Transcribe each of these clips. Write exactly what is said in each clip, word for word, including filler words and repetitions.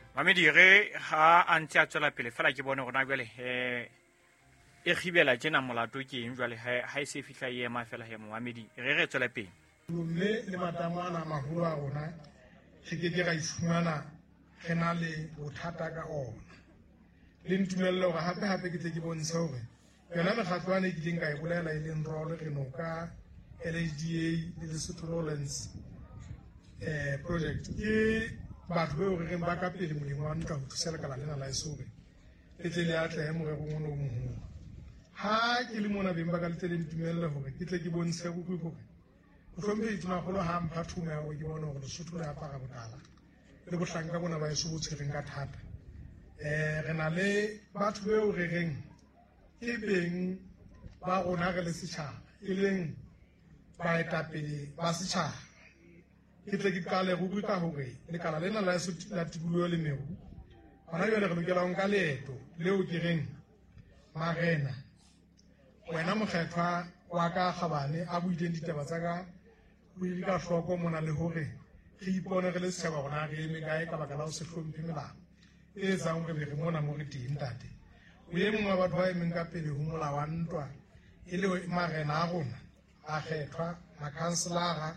Mamedi ge ha a ntse a tswela pele fela ke bone gona jwale he e khibela tjena molato ke eng jwale ha e se fihla e ema fela he Mamedi ge re tswela pele mme le matamo ana maholo a rona ge ke ke ga ifumana ge na le bothata ka ona le ntumello ga hape hape ke tle ke bontshe hore yona mekgatlo ane ke dileng ka e bolela e leng role re no ka L H D A le Lesotho Lowlands eh project ke batho beo re reng ba ka pele molemo wa ntwa ho thusa lekala lena la esore le tle le atle mo re go mono mo ha ke le mona beng ba ka le tle le ntumelle hore ke tle ke bontshe go go hore o tlhompe ituna golo ha mpha thume ya go ke bona gore Lesotho le apara botala le bohlanka bona ba eso botshwereng ka thata eh re na le batho beo re reng ke beng ba rona re le setšhaba e leng baetapele ba setšhaba ke tle ke qale go buka hore lekala lena la la tikoloho le meru hona jwale re lokela ho nka leeto leo ke reng marena wena mokgethwa wa ka Kgabane a buileng ditaba tsa ka o ile ka hloko mona le hore re ipone re le setjhaba gona re eme kae ka baka la ho se hlomphe melao e etsang re be re mona mo re teng ntate o ye mongwe wa batho ba emeng ka pele ho molao wa ntwa e le marena a rona a kgethwa makhanselara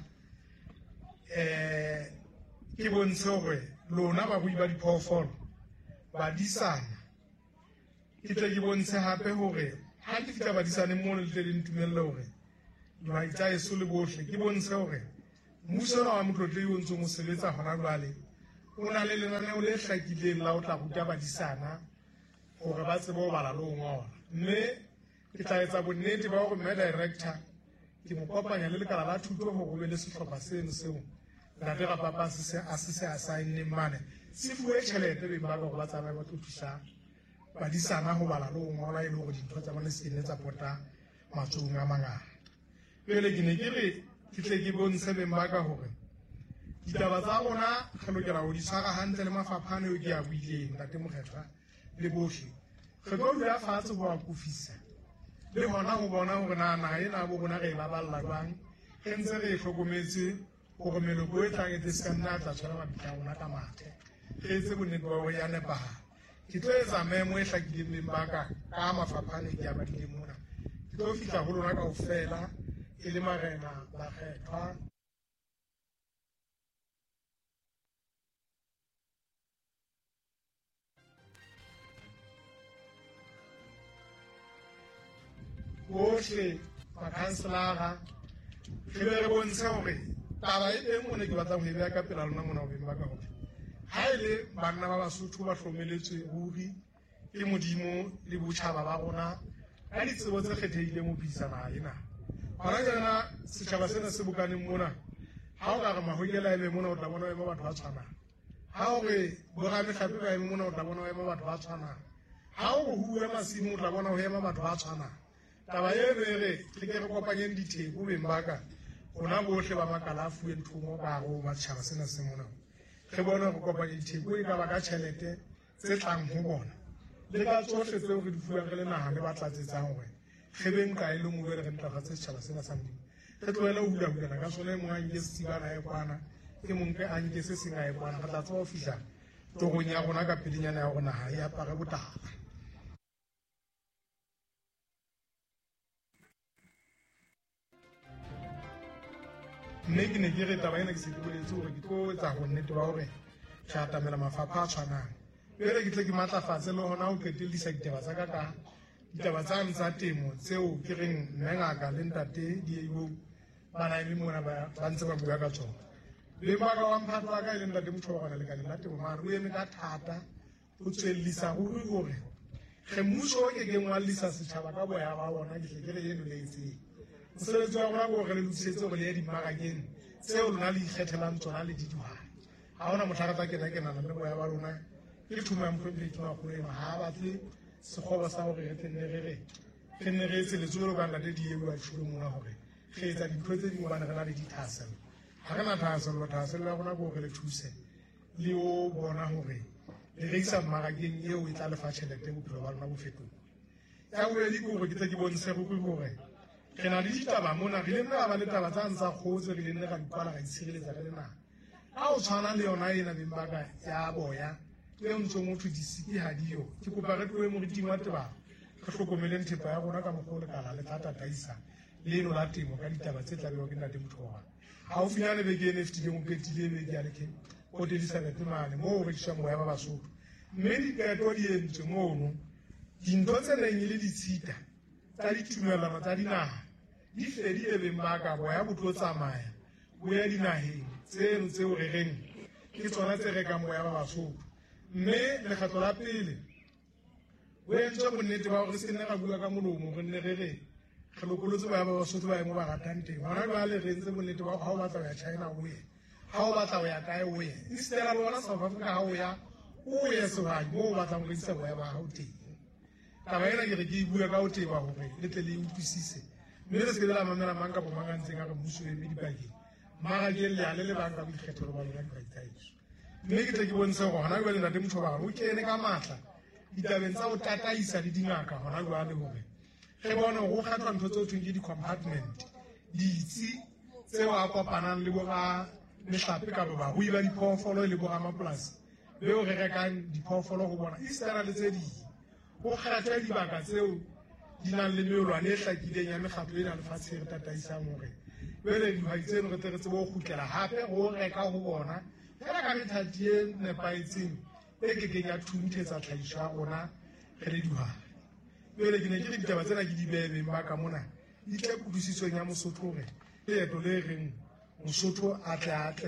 eh ke bontshe hore lona ba bui ba diphoofolo ba disana ke tle ke bontshe hape hore ha ke fitla ba disane mo le tle le ntumelle hore ba itsa eso le bohle ke bontshe hore mmuso wa motlotle yo ntse mo sebetsa hona jwale o na le lenaneo le hlakileng la o tla ruta ba disana hore ba tsebe ho bala le ho ngola mme ke tla etsa bonnete ba hore mme director ke mo kopanya le lekala la thuto ho go be le sehlopha seno seo la re papa se a se a sign mane se fuwe tšhelete be ba go ba tsamaye ba thusa ba disana ho bala le ho ngola e le go dintho tsa bone se ne tsa pota matsong a mangata pele ke ne ke re ke tle ke bontshe beng ba ka hore ditaba tsa rona re lokela ho di tshwara hantle le mafaphane yo ke a buileng ntate mokgethwa le bohle re tlo dula fatshe ho a kufisa le hona ho bona hore na naha ena bo rona re e baballa jwang e ntse re e hlokometse hore meloko e tlang e tse ka nna tla tshwara mabitla a rona ka mathe re etse bonnete ba hore ya nepahala ke tlo etsa memo e hlakileng beng ba ka ka mafaphane ke a badileng mona ke tlo fihla ho lona kaofela e le marena ba kgethwa bohle makhanselara re be re bontshe hore taba e teng mone ke batlang ho e beha ka pela lona mona ho beng ba ka hore ha e le banna ba Basotho ba hlomeletswe ruri ke modimo le botjhaba ba rona ka ditsebo tse kgethehileng ho phedisana ena hona jana setjhaba sena se bokaneng mona ha o ka re mahokela ebe mona o tla bona ema batho ba tshwanang ha o re boramehlape ba eme mona o tla bona o ema batho ba tshwanang ha o re huwe masimo o tla bona ho ema batho ba tshwanang taba e re re ke ke re kopanyeng ditheko beng ba ka rona bohle ba makala a fuweng thomo ka hare ho batjhaba sena se mona re bone re kopanya ditheko e ka ba ka tjhelete tse tlang ho bona le ka tsohle tseo re di fuwang re le naha le ba tlatsetsang hore re beng kae le ngwe re ntlafatse setjhaba sena sa modimo re tlohele ho hula-hulana ka sona e mong a nke sesibana a e kwana e mong ke a nke se seng a e kwana re tla tsa ho fihla torong ya rona ka pelenyana ya hore naha e apare botala mme ke ne ke re taba ena ke se ke boletse hore ke tlo etsa go nnete ba hore ke atamela mafapha a tshwanang pele ke tle ke matlafatse le hona ho qetelisa ditaba tsa ka ka ditaba tsa tsa temo tseo ke reng mmengaka le ntate di eo bana eme mona ba ntse ba bua ka tsona le ba ka wa mphato wa ka e le ntate motho wa gona le ka le temo mare o eme ka thata ho tswellisa ruri hore ge mmuso o ke keng wa lisa setjhaba ka boya ba bona ke hle ke re eno le itseng mosebetsi wa rona ko re le lotsetse gore le ya dimmarakeng tseo lona le ikgethelang tsona le di dihwai ha hona motlha ka kena kenana le boya ba lona ke thumo ya mohlompe ke wa kgolema ha batle sekgobo sa hore re tenne re re re nne re etse letsoelo ka ntate di eo a tsholo mona hore re etsa dintho tse dingwe bane re na le dithaselo ha re na thaselo thaselo ya rona ko re le thuse le o bona hore le re isa mmarakeng eo e tla lefa tjhelete bophelo ba lona bo fetoga ya bobedi ke hore ke tle ke bontshe ruri hore re na le ditaba mona re lenne ga ba le taba tsa ntsa kgotse re lenne ga dikwala ga itshireletsa re le naha ha o tshwana le yona ena beng baka ya boya le ntse motho disiki ha dio ke kopa re tloe moriting wa tebang re hlokomeleng thepa ya rona ka mokgwa o lekala le tla tataisa leno la temo ka ditaba tse tlabewa ke ntate Mthobani haufinyane beke ene fetile mo petile beke ya leke Port Elizabeth mane mo o rekisha moya ba Basotho mme dikaeto di entswe mono dintho tse neng le ditshita tsa ditumellano tsa dinaha di fedile beng ba ka boya bo tlo tsamaya bo ya dinaheng tseno tseo re reng ke tsona tse rekang boya ba Basotho mme lekgetlo la pele o entse bonnete ba gore se nne ga bua ka molomo re nne re re re lokolotse boya ba Basotho ba emo ba ratang teng gona ba le re ntse bonnete ba ga o batla go ya China o ye ga o batla go ya kae o ye instead a lona South Africa ga o ya o ye sehwai mo o batlang go rekisa boya ba gago teng taba ena ke re ke e bua ka o teba gore le tle le utlwisise mme re se ke la mamela mang ka bo mang a ntseng a re mmuso eme dipakeng mara ke le ale le bang ka boikgethelo ba lona dibai tsa eso mme ke tle ke bontshe gore gona jwale ntate Mthobani o kene ka matla ditabeng tsa go tataisa le dingaka gona jwale gore ge bone go kgatlhwa ntho tseo thweng ke di-compartment ditsi tseo a kopanang le boga mehlape kapa barui ba diphoofolo le boramapolasi beo re rekang diphoofolo go bona istara le tse ding go kgatlhwa dibaka tseo di nang le meolwane e hlakileng ya mekgatlo e na lefatshe re tataisang gore jwale dihwai tseno re tle re tsebe go kgutlela gape go reka go bona fela ka methati e nepaetseng e kekeng ya thunthetsa tlhagiso ya rona re le dihwai jwale ke ne ke re ditaba tsena ke di beebeng ba ka mona di tle kutlwisisong ya Mosotho gore leeto le reng Mosotho a tle a tle